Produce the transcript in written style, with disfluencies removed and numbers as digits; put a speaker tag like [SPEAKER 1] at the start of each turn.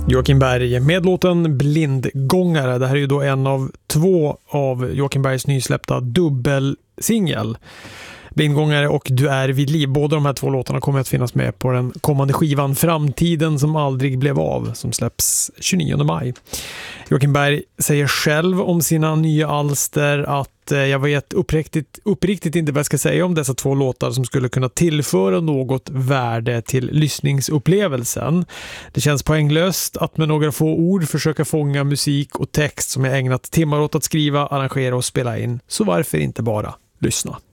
[SPEAKER 1] Joakim Berg med låten Blindgångare. Det här är ju då en av 2 av Joakim Bergs nysläppta dubbelsingel. Blindgångare och Du är vid liv. Båda de här 2 låtarna kommer att finnas med på den kommande skivan Framtiden som aldrig blev av, som släpps 29 maj. Joakim Berg säger själv om sina nya alster att jag vet uppriktigt inte vad jag ska säga om dessa 2 låtar som skulle kunna tillföra något värde till lyssningsupplevelsen. Det känns poänglöst att med några få ord försöka fånga musik och text som jag ägnat timmar åt att skriva, arrangera och spela in. Så varför inte bara lyssna?